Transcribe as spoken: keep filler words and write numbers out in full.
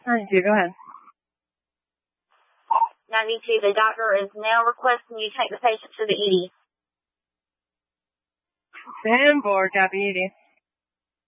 ninety-two, go ahead. ninety-two, the doctor is now requesting you take the patient to the E D. ten four, copy E D.